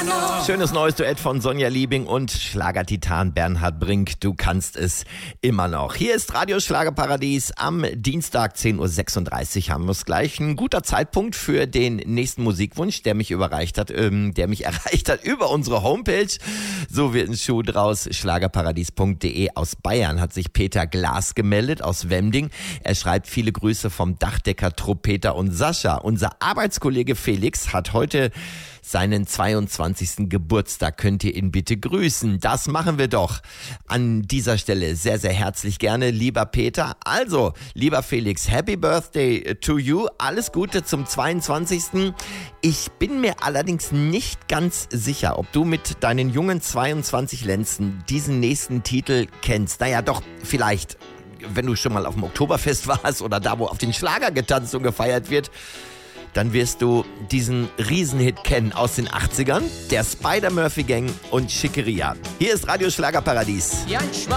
Schönes neues Duett von Sonja Liebing und Schlagertitan Bernhard Brink. Du kannst es immer noch. Hier ist Radio Schlagerparadies. Am Dienstag 10.36 Uhr haben wir es gleich. Ein guter Zeitpunkt für den nächsten Musikwunsch, der mich erreicht hat über unsere Homepage. So wird ein Schuh draus. Schlagerparadies.de aus Bayern hat sich Peter Glas gemeldet aus Wemding. Er schreibt viele Grüße vom Dachdecker Trompeter und Sascha. Unser Arbeitskollege Felix hat heute seinen 22. Geburtstag. Könnt ihr ihn bitte grüßen? Das machen wir doch an dieser Stelle sehr, sehr herzlich gerne, lieber Peter. Also, lieber Felix, Happy Birthday to you. Alles Gute zum 22. Ich bin mir allerdings nicht ganz sicher, ob du mit deinen jungen 22 Lenzen diesen nächsten Titel kennst. Naja, doch, vielleicht, wenn du schon mal auf dem Oktoberfest warst oder da, wo auf den Schlager getanzt und gefeiert wird, dann wirst du diesen Riesenhit kennen aus den 80ern, der Spider-Murphy Gang und Schickeria. Hier ist Radio Schlagerparadies. Jan Schwarz.